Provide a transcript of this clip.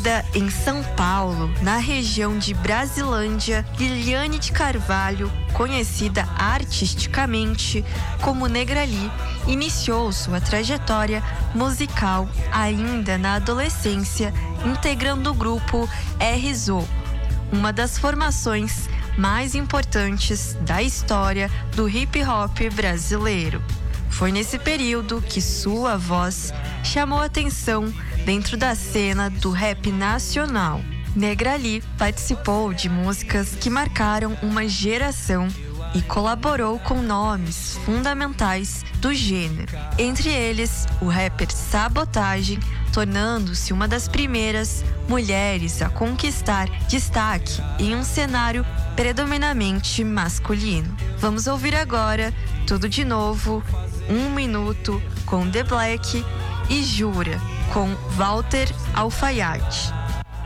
Nascida em São Paulo, na região de Brasilândia, Liliane de Carvalho, conhecida artisticamente como Negrali, iniciou sua trajetória musical ainda na adolescência, integrando o grupo RZO, uma das formações mais importantes da história do hip hop brasileiro. Foi nesse período que sua voz chamou atenção dentro da cena do rap nacional. Negrali participou de músicas que marcaram uma geração e colaborou com nomes fundamentais do gênero. Entre eles, o rapper Sabotagem, tornando-se uma das primeiras mulheres a conquistar destaque em um cenário predominantemente masculino. Vamos ouvir agora Tudo de Novo, 1 Minuto com The Black e Jura com Walter Alfaiate.